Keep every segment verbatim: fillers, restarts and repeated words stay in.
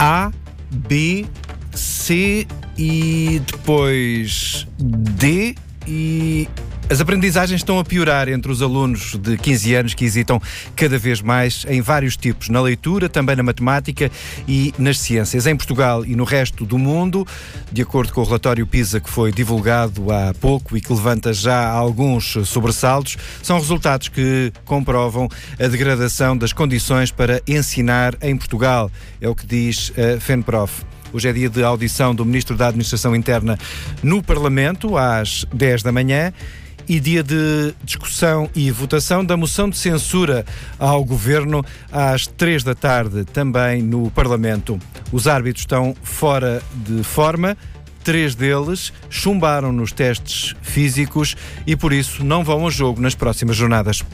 A, B, C e depois D. E as aprendizagens estão a piorar entre os alunos de quinze anos que hesitam cada vez mais em vários tipos, na leitura, também na matemática e nas ciências. Em Portugal e no resto do mundo, de acordo com o relatório PISA que foi divulgado há pouco e que levanta já alguns sobressaltos, são resultados que comprovam a degradação das condições para ensinar em Portugal. É o que diz a FENPROF. Hoje é dia de audição do Ministro da Administração Interna no Parlamento, às dez da manhã, e dia de discussão e votação da moção de censura ao Governo às três da tarde, também no Parlamento. Os árbitros estão fora de forma, três deles chumbaram nos testes físicos e, por isso, não vão ao jogo nas próximas jornadas.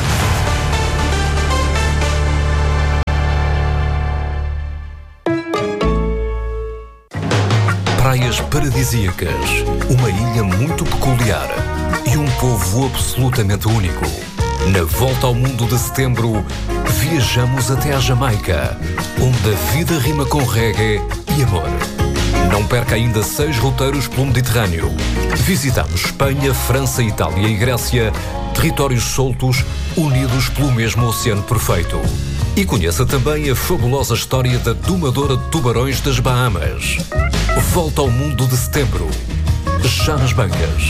Praias paradisíacas, uma ilha muito peculiar e um povo absolutamente único. Na volta ao mundo de setembro, viajamos até à Jamaica, onde a vida rima com reggae e amor. Não perca ainda seis roteiros pelo Mediterrâneo. Visitamos Espanha, França, Itália e Grécia, territórios soltos, unidos pelo mesmo oceano perfeito. E conheça também a fabulosa história da domadora de tubarões das Bahamas. Volta ao mundo de setembro, já nas bancas.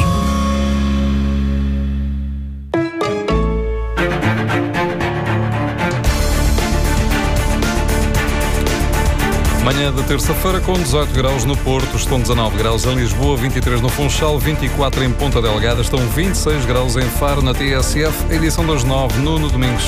Manhã de terça-feira com dezoito graus no Porto, estão dezanove graus em Lisboa, vinte e três no Funchal, vinte e quatro em Ponta Delgada, estão vinte e seis graus em Faro, na T S F, edição das nove, Nuno Domingos.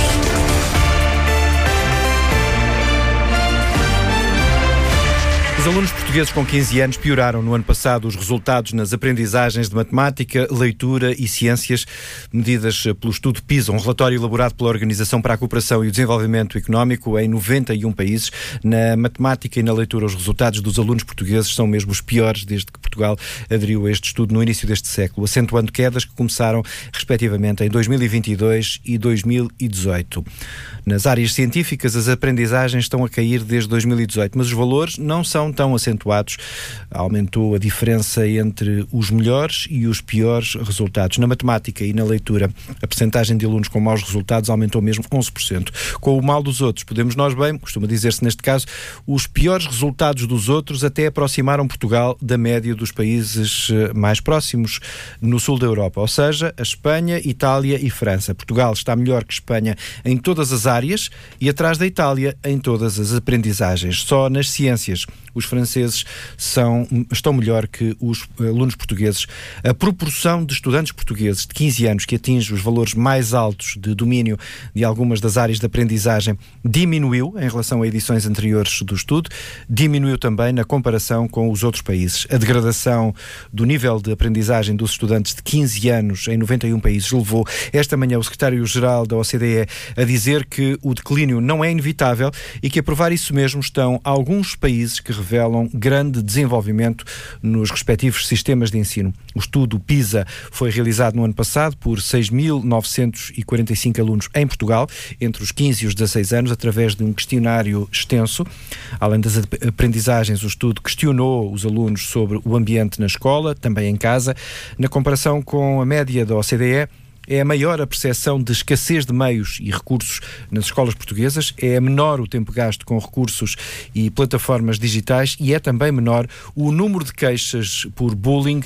Os alunos portugueses com quinze anos pioraram no ano passado os resultados nas aprendizagens de matemática, leitura e ciências, medidas pelo estudo PISA, um relatório elaborado pela Organização para a Cooperação e o Desenvolvimento Económico em noventa e um países. Na matemática e na leitura, os resultados dos alunos portugueses são mesmo os piores desde que Portugal aderiu a este estudo no início deste século, acentuando quedas que começaram, respectivamente, em dois mil e vinte e dois e dois mil e dezoito. Nas áreas científicas, as aprendizagens estão a cair desde dois mil e dezoito, mas os valores não são tão acentuados. Aumentou a diferença entre os melhores e os piores resultados. Na matemática e na leitura, a percentagem de alunos com maus resultados aumentou mesmo onze por cento. Com o mal dos outros, podemos nós bem, costuma dizer-se neste caso, os piores resultados dos outros até aproximaram Portugal da média dos países mais próximos no sul da Europa, ou seja, a Espanha, Itália e França. Portugal está melhor que Espanha em todas as áreas e atrás da Itália em todas as aprendizagens. Só nas ciências os franceses são, estão melhor que os alunos portugueses. A proporção de estudantes portugueses de quinze anos que atinge os valores mais altos de domínio de algumas das áreas de aprendizagem diminuiu em relação a edições anteriores do estudo, diminuiu também na comparação com os outros países. A degradação do nível de aprendizagem dos estudantes de quinze anos em noventa e um países levou esta manhã o secretário-geral da O C D E a dizer que o declínio não é inevitável e que a provar isso mesmo estão alguns países que revelam grande desenvolvimento nos respectivos sistemas de ensino. O estudo PISA foi realizado no ano passado por seis mil novecentos e quarenta e cinco alunos em Portugal, entre os quinze e os dezasseis anos, através de um questionário extenso. Além das aprendizagens, o estudo questionou os alunos sobre o ambiente na escola, também em casa. Na comparação com a média da O C D E, é maior a percepção de escassez de meios e recursos nas escolas portuguesas, é menor o tempo gasto com recursos e plataformas digitais e é também menor o número de queixas por bullying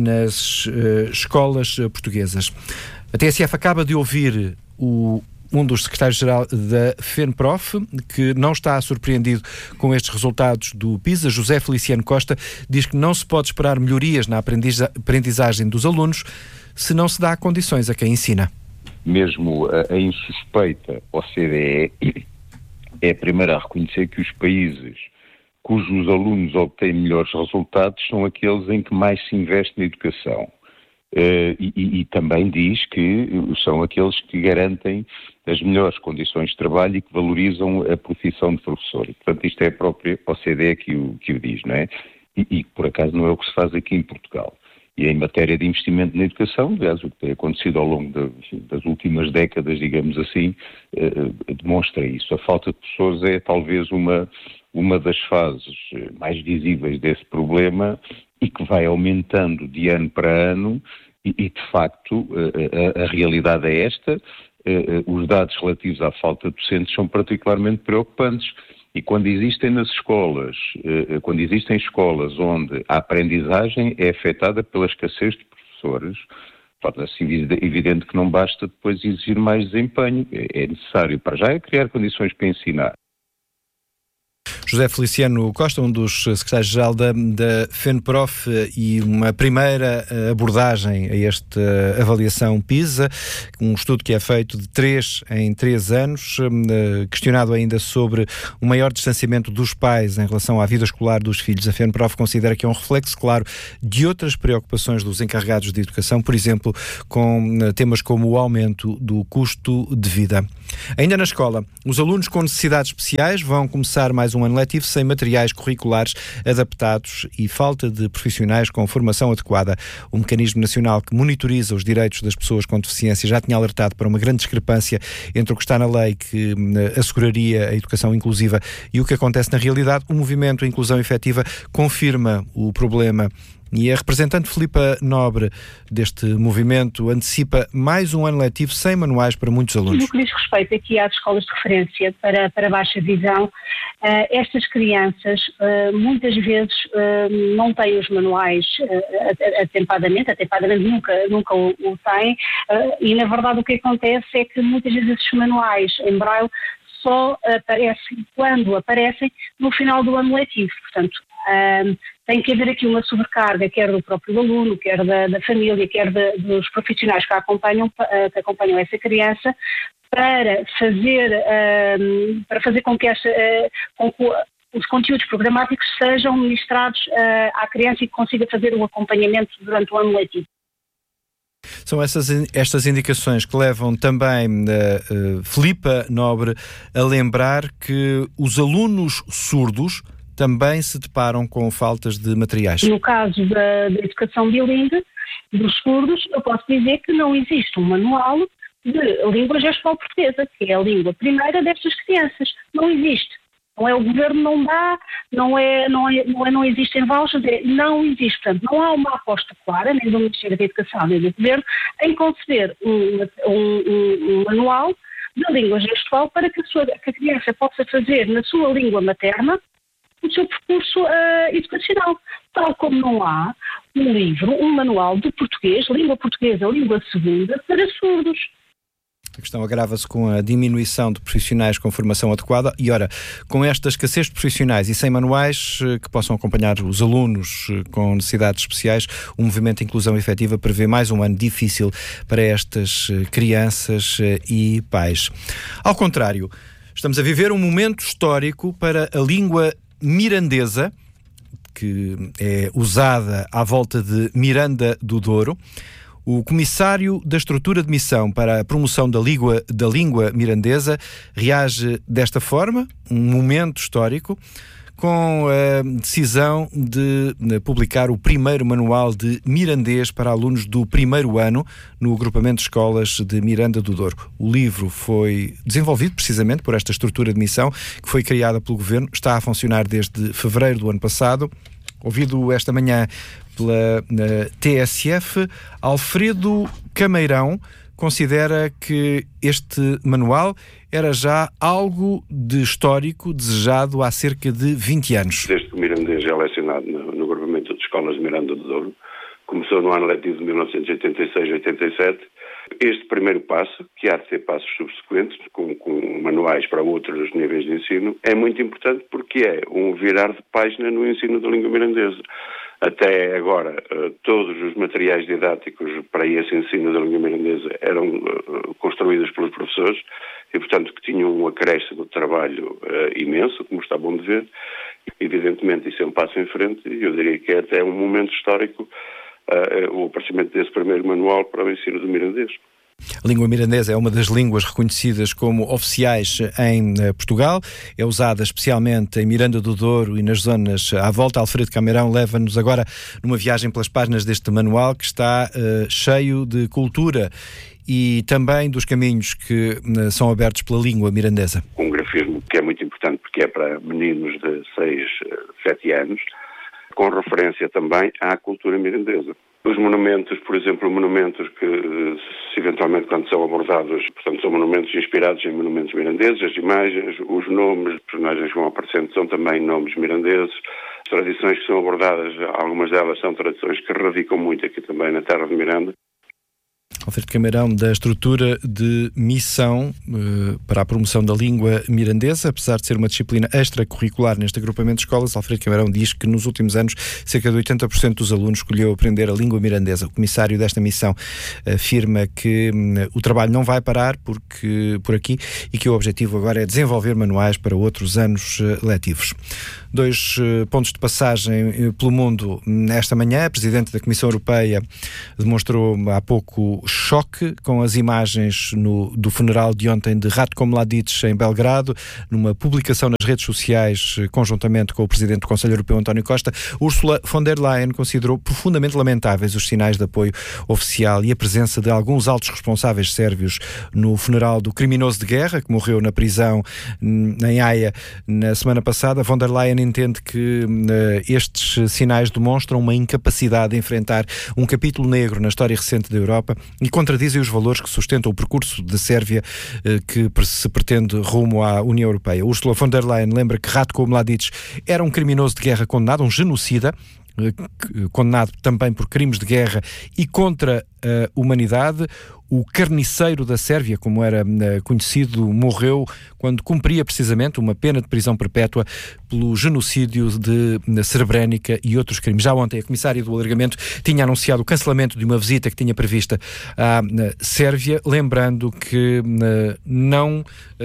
nas uh, escolas portuguesas. A T S F acaba de ouvir o um dos secretários-geral da FENPROF, que não está surpreendido com estes resultados do PISA. José Feliciano Costa diz que não se pode esperar melhorias na aprendiza- aprendizagem dos alunos se não se dá condições a quem ensina. Mesmo a, a insuspeita O C D E é a primeira a reconhecer que os países cujos alunos obtêm melhores resultados são aqueles em que mais se investe na educação. Uh, e, e, e também diz que são aqueles que garantem as melhores condições de trabalho e que valorizam a profissão de professor. E, portanto, isto é a própria O C D E que o, que o diz, não é? E, e, por acaso, não é o que se faz aqui em Portugal. E em matéria de investimento na educação, aliás, o que tem acontecido ao longo de, das últimas décadas, digamos assim, uh, demonstra isso. A falta de professores é talvez uma, uma das fases mais visíveis desse problema e que vai aumentando de ano para ano e, e de facto, a, a, a realidade é esta. Os dados relativos à falta de docentes são particularmente preocupantes. E quando existem nas escolas, quando existem escolas onde a aprendizagem é afetada pela escassez de professores, torna-se evidente que não basta depois exigir mais desempenho. É necessário, para já, criar condições para ensinar. José Feliciano Costa, um dos secretários-geral da, da FENPROF, e uma primeira abordagem a esta avaliação PISA, um estudo que é feito de três em três anos, questionado ainda sobre o maior distanciamento dos pais em relação à vida escolar dos filhos. A FENPROF considera que é um reflexo claro de outras preocupações dos encarregados de educação, por exemplo, com temas como o aumento do custo de vida. Ainda na escola, os alunos com necessidades especiais vão começar mais um ano letivo sem materiais curriculares adaptados e falta de profissionais com formação adequada. O Mecanismo Nacional que monitoriza os direitos das pessoas com deficiência já tinha alertado para uma grande discrepância entre o que está na lei, que asseguraria a educação inclusiva, e o que acontece na realidade. O movimento Inclusão Efetiva confirma o problema. E a representante Filipa Nobre deste movimento antecipa mais um ano letivo sem manuais para muitos alunos. No que diz respeito aqui às escolas de referência para, para baixa visão, uh, estas crianças uh, muitas vezes uh, não têm os manuais uh, atempadamente, atempadamente nunca, nunca o, o têm, uh, e na verdade o que acontece é que muitas vezes esses manuais em braille só aparecem, quando aparecem, no final do ano letivo. Portanto, um, tem que haver aqui uma sobrecarga, quer do próprio aluno, quer da, da família, quer de, dos profissionais que acompanham, que acompanham essa criança, para fazer, um, para fazer com que, esta, uh, com que os conteúdos programáticos sejam ministrados uh, à criança e que consiga fazer o acompanhamento durante o ano letivo. São essas, estas indicações que levam também uh, uh, Filipa Nobre a lembrar que os alunos surdos também se deparam com faltas de materiais. No caso da, da educação bilingue dos surdos, eu posso dizer que não existe um manual de língua gestual portuguesa, que é a língua primeira destas crianças. Não existe. Não é o governo, não dá, não, é, não, é, não, é, não existem vouchers, é, não existe. Portanto, não há uma aposta clara, nem do Ministério da Educação, nem do governo, em conceber um, um, um, um manual de língua gestual para que a, sua, que a criança possa fazer na sua língua materna o seu percurso uh, educacional. Tal como não há um livro, um manual de português, língua portuguesa, língua segunda, para surdos. A questão agrava-se com a diminuição de profissionais com formação adequada e, ora, com esta escassez de profissionais e sem manuais que possam acompanhar os alunos com necessidades especiais, o Movimento Inclusão Efetiva prevê mais um ano difícil para estas crianças e pais. Ao contrário, estamos a viver um momento histórico para a língua mirandesa, que é usada à volta de Miranda do Douro. O comissário da estrutura de missão para a promoção da língua, da língua mirandesa reage desta forma, um momento histórico, com a decisão de publicar o primeiro manual de mirandês para alunos do primeiro ano no agrupamento de escolas de Miranda do Douro. O livro foi desenvolvido precisamente por esta estrutura de missão, que foi criada pelo Governo, está a funcionar desde fevereiro do ano passado. Ouvido esta manhã pela T S F, Alfredo Cameirão considera que este manual era já algo de histórico desejado há cerca de vinte anos. Desde que o mirandês é lecionado no, no agrupamento de escolas de Miranda do Douro, começou no ano letivo de mil novecentos e oitenta e seis a oitenta e sete, este primeiro passo, que há de ter passos subsequentes, com, com manuais para outros níveis de ensino, é muito importante porque é um virar de página no ensino da língua mirandesa. Até agora, todos os materiais didáticos para esse ensino da língua mirandesa eram construídos pelos professores e, portanto, que tinham um acréscimo de trabalho imenso, como está bom de ver. Evidentemente, isso é um passo em frente e eu diria que é até um momento histórico o aparecimento desse primeiro manual para o ensino do mirandês. A língua mirandesa é uma das línguas reconhecidas como oficiais em Portugal. É usada especialmente em Miranda do Douro e nas zonas à volta. Alfredo Cameirão leva-nos agora numa viagem pelas páginas deste manual que está uh, cheio de cultura e também dos caminhos que uh, são abertos pela língua mirandesa. Um grafismo que é muito importante porque é para meninos de seis, sete anos, com referência também à cultura mirandesa. Os monumentos, por exemplo, monumentos que, se eventualmente, quando são abordados, portanto, são monumentos inspirados em monumentos mirandeses, as imagens, os nomes de personagens que vão aparecendo são também nomes mirandeses, as tradições que são abordadas, algumas delas são tradições que radicam muito aqui também na terra de Miranda. Alfredo Cameirão, da estrutura de missão uh, para a promoção da língua mirandesa, apesar de ser uma disciplina extracurricular neste agrupamento de escolas, Alfredo Cameirão diz que nos últimos anos cerca de oitenta por cento dos alunos escolheu aprender a língua mirandesa. O comissário desta missão afirma que um, o trabalho não vai parar porque, por aqui e que o objetivo agora é desenvolver manuais para outros anos uh, letivos. Dois uh, pontos de passagem uh, pelo mundo nesta manhã. A Presidente da Comissão Europeia demonstrou há pouco choque com as imagens no, do funeral de ontem de Ratko Mladic em Belgrado. Numa publicação nas redes sociais, conjuntamente com o Presidente do Conselho Europeu, António Costa, Ursula von der Leyen considerou profundamente lamentáveis os sinais de apoio oficial e a presença de alguns altos responsáveis sérvios no funeral do criminoso de guerra, que morreu na prisão em Haia na semana passada. Von der Leyen entende que uh, estes sinais demonstram uma incapacidade de enfrentar um capítulo negro na história recente da Europa e contradizem os valores que sustentam o percurso da Sérvia uh, que se pretende rumo à União Europeia. Ursula von der Leyen lembra que Ratko Mladic era um criminoso de guerra condenado, um genocida, uh, condenado também por crimes de guerra e contra a humanidade. O carniceiro da Sérvia, como era uh, conhecido, morreu quando cumpria precisamente uma pena de prisão perpétua pelo genocídio de uh, Srebrenica e outros crimes. Já ontem a Comissária do Alargamento tinha anunciado o cancelamento de uma visita que tinha prevista à uh, Sérvia, lembrando que uh, não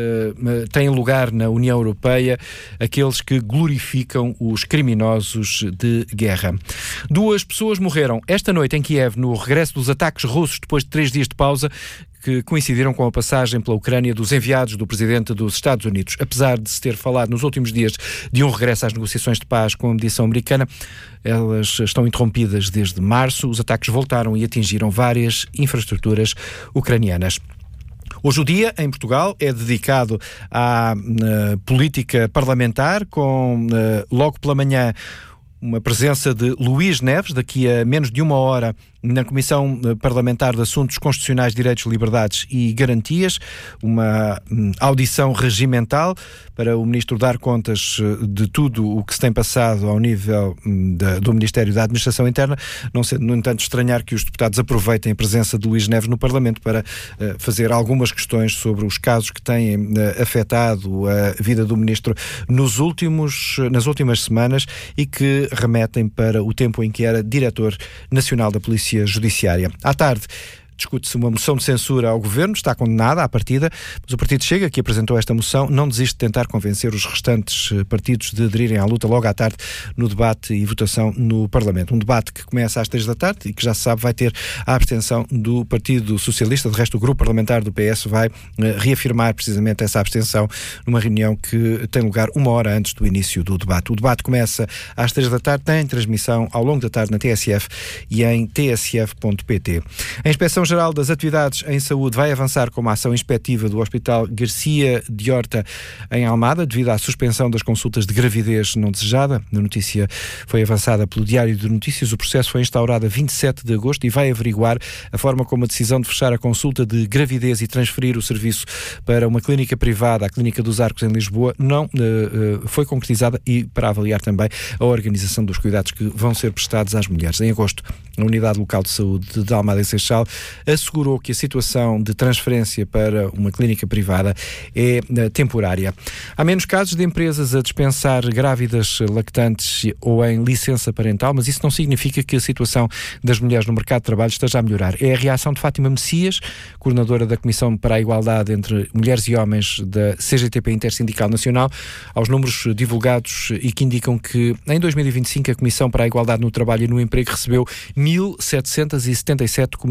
uh, têm lugar na União Europeia aqueles que glorificam os criminosos de guerra. Duas pessoas morreram esta noite em Kiev no regresso dos ataques russos depois de três dias de pausa, que coincidiram com a passagem pela Ucrânia dos enviados do Presidente dos Estados Unidos. Apesar de se ter falado nos últimos dias de um regresso às negociações de paz com a mediação americana, elas estão interrompidas desde março. Os ataques voltaram e atingiram várias infraestruturas ucranianas. Hoje o dia, em Portugal, é dedicado à uh, política parlamentar, com uh, logo pela manhã uma presença de Luís Neves, daqui a menos de uma hora, na Comissão Parlamentar de Assuntos Constitucionais, Direitos, Liberdades e Garantias, uma audição regimental para o Ministro dar contas de tudo o que se tem passado ao nível da, do Ministério da Administração Interna, não sendo, no entanto, estranhar que os deputados aproveitem a presença de Luís Neves no Parlamento para uh, fazer algumas questões sobre os casos que têm uh, afetado a vida do Ministro nos últimos, nas últimas semanas e que remetem para o tempo em que era Diretor Nacional da Polícia Judiciária. À tarde, discute-se uma moção de censura ao Governo, está condenada à partida, mas o Partido Chega, que apresentou esta moção, não desiste de tentar convencer os restantes partidos de aderirem à luta logo à tarde no debate e votação no Parlamento. Um debate que começa às três da tarde e que já se sabe vai ter a abstenção do Partido Socialista. De resto, o grupo parlamentar do P S vai reafirmar precisamente essa abstenção numa reunião que tem lugar uma hora antes do início do debate. O debate começa às três da tarde, tem transmissão ao longo da tarde na T S F e em t s f ponto p t. A Inspeção Geral das Atividades em Saúde vai avançar com uma ação inspectiva do Hospital Garcia de Horta em Almada, devido à suspensão das consultas de gravidez não desejada. A notícia foi avançada pelo Diário de Notícias. O processo foi instaurado a vinte e sete de agosto e vai averiguar a forma como a decisão de fechar a consulta de gravidez e transferir o serviço para uma clínica privada, a Clínica dos Arcos em Lisboa, não uh, uh, foi concretizada, e para avaliar também a organização dos cuidados que vão ser prestados às mulheres. Em agosto, a Unidade Local de Saúde de Almada e Seixal assegurou que a situação de transferência para uma clínica privada é uh, temporária. Há menos casos de empresas a dispensar grávidas, lactantes ou em licença parental, mas isso não significa que a situação das mulheres no mercado de trabalho esteja a melhorar. É a reação de Fátima Messias, coordenadora da Comissão para a Igualdade entre Mulheres e Homens da C G T P Intersindical Nacional, aos números divulgados e que indicam que em dois mil e vinte e cinco a Comissão para a Igualdade no Trabalho e no Emprego recebeu mil setecentas e setenta e sete comunicações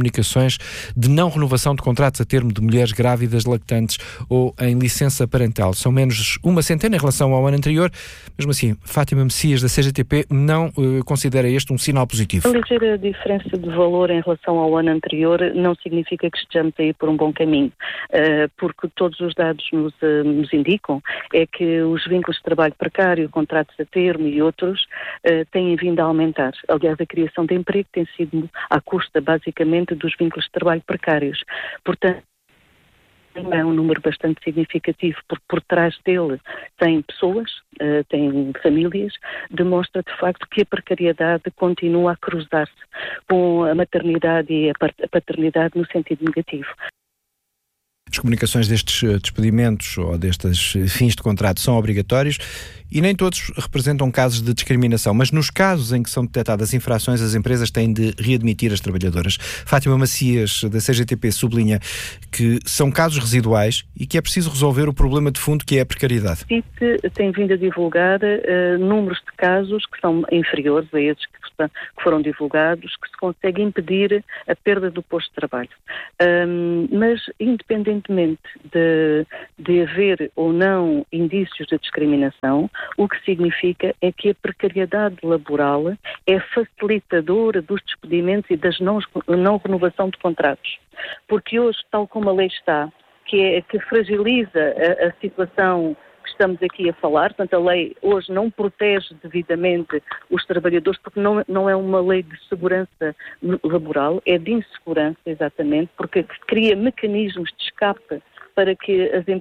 situações de não renovação de contratos a termo de mulheres grávidas, lactantes ou em licença parental. São menos uma centena em relação ao ano anterior. Mesmo assim, Fátima Messias, da C G T P, não uh, considera este um sinal positivo. A ligeira diferença de valor em relação ao ano anterior não significa que estejamos a ir por um bom caminho, uh, porque todos os dados nos, uh, nos indicam é que os vínculos de trabalho precário, contratos a termo e outros uh, têm vindo a aumentar. Aliás, a criação de emprego tem sido à custa, basicamente, dos vínculos de trabalho precários. Portanto, é um número bastante significativo, porque por trás dele tem pessoas, uh, tem famílias, demonstra de facto que a precariedade continua a cruzar-se com a maternidade e a paternidade no sentido negativo. As comunicações destes despedimentos ou destes fins de contrato são obrigatórios e nem todos representam casos de discriminação, mas nos casos em que são detectadas infrações, as empresas têm de readmitir as trabalhadoras. Fátima Macias, da C G T P, sublinha que são casos residuais e que é preciso resolver o problema de fundo, que é a precariedade. A C I T tem vindo a divulgar uh, números de casos que são inferiores a esses que, está, que foram divulgados, que se consegue impedir a perda do posto de trabalho. Um, mas, independentemente de, de haver ou não indícios de discriminação, o que significa é que a precariedade laboral é facilitadora dos despedimentos e das não, não renovação de contratos. Porque hoje, tal como a lei está, que, é, que fragiliza a, a situação que estamos aqui a falar, portanto a lei hoje não protege devidamente os trabalhadores, porque não, não é uma lei de segurança laboral, é de insegurança exatamente, porque cria mecanismos de escape para que as empresas